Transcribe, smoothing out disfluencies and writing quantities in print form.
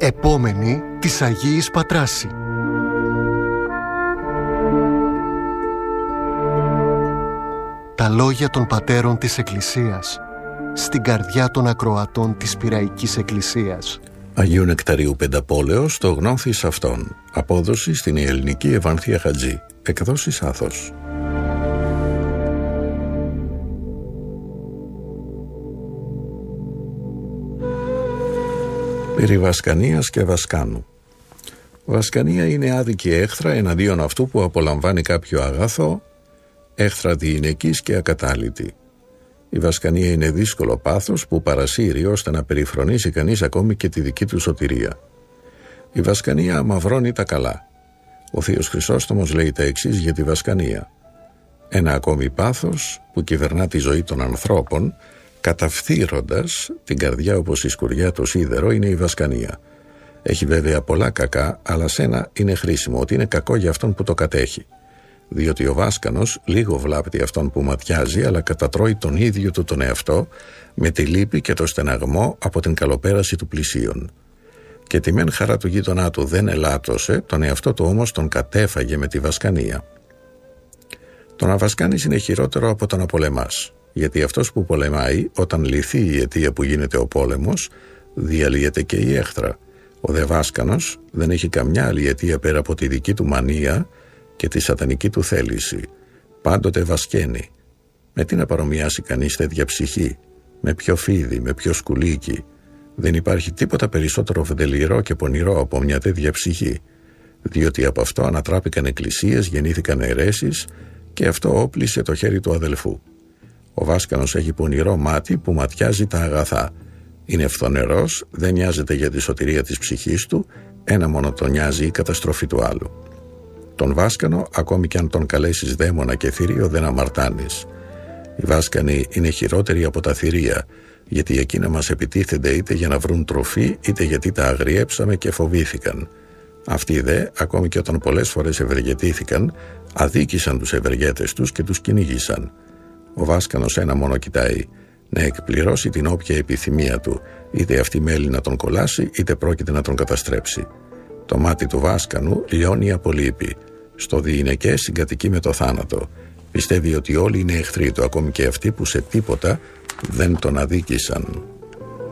Επόμενη της Αγίης Πατράση. Τα λόγια των πατέρων της Εκκλησίας στην καρδιά των ακροατών της Πειραϊκής Εκκλησίας. Αγίου Νεκταρίου Πενταπόλεως, το γνώθης αυτόν. Απόδοση στην Ελληνική Ευανθία Χατζή. Εκδόσεις Άθος. Περί Βασκανίας και Βασκάνου. Βασκανία είναι άδικη έχθρα εναντίον αυτού που απολαμβάνει κάποιο αγαθό, έχθρα διηνεκής και ακατάλητη. Η βασκανία είναι δύσκολο πάθος που παρασύρει ώστε να περιφρονήσει κανείς ακόμη και τη δική του σωτηρία. Η βασκανία αμαυρώνει τα καλά. Ο Θείος Χρυσόστομος λέει τα εξής για τη βασκανία. Ένα ακόμη πάθος που κυβερνά τη ζωή των ανθρώπων, καταφθύροντας την καρδιά όπως η σκουριά το σίδερο, είναι η βασκανία. Έχει βέβαια πολλά κακά, αλλά σε ένα είναι χρήσιμο, ότι είναι κακό για αυτόν που το κατέχει. Διότι ο βάσκανος λίγο βλάπτει αυτόν που ματιάζει, αλλά κατατρώει τον ίδιο του τον εαυτό με τη λύπη και το στεναγμό από την καλοπέραση του πλησίον. Και τη μεν χαρά του γείτονά του δεν ελάττωσε, τον εαυτό του όμως τον κατέφαγε με τη βασκανία. Το να βασκάνεις είναι χειρότερο από το να πολεμάς, γιατί αυτός που πολεμάει, όταν λυθεί η αιτία που γίνεται ο πόλεμος, διαλύεται και η έχθρα. Ο δε βάσκανος δεν έχει καμιά άλλη αιτία πέρα από τη δική του μανία και τη σατανική του θέληση. Πάντοτε βασκαίνει. Με τι να παρομοιάσει κανείς τέτοια ψυχή? Με ποιο φίδι, με ποιο σκουλίκι? Δεν υπάρχει τίποτα περισσότερο βδελιρό και πονηρό από μια τέτοια ψυχή, διότι από αυτό ανατράπηκαν εκκλησίες, γεννήθηκαν αιρέσεις και αυτό όπλησε το χέρι του αδελφού. Ο βάσκανος έχει πονηρό μάτι που ματιάζει τα αγαθά. Είναι φθονερός, δεν νοιάζεται για τη σωτηρία της ψυχής του, ένα μόνο τον νοιάζει η καταστροφή του άλλου. Τον βάσκανο, ακόμη κι αν τον καλέσεις δαίμονα και θηρίο, δεν αμαρτάνεις. Οι βάσκανοι είναι χειρότεροι από τα θηρία, γιατί εκείνα μας επιτίθενται είτε για να βρουν τροφή, είτε γιατί τα αγριέψαμε και φοβήθηκαν. Αυτοί δε, ακόμη και όταν πολλές φορές ευεργετήθηκαν, αδίκησαν τους ευεργέτες τους και τους κυνήγησαν. Ο βάσκανος ένα μόνο κοιτάει, να εκπληρώσει την όποια επιθυμία του, είτε αυτή μέλει να τον κολλάσει, είτε πρόκειται να τον καταστρέψει. Το μάτι του βάσκανου λιώνει από λύπη. Στο διηνεκές συγκατοικεί με το θάνατο. Πιστεύει ότι όλοι είναι εχθροί του, ακόμη και αυτοί που σε τίποτα δεν τον αδίκησαν.